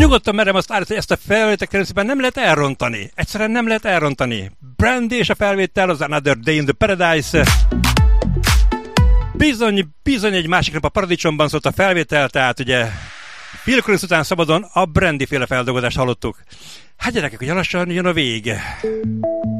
Nyugodtan merem azt állítani, hogy ezt a felvételt keresztben nem lehet elrontani. Egyszerűen nem lehet elrontani. Brandy és a felvétel, az Another Day in the Paradise. Bizony egy másik nap a paradicsomban szólt a felvétel, tehát ugye Phil Collins után szabadon a Brandy féle feldolgozást hallottuk. Hát gyerekek, hogy lassan jön a vége.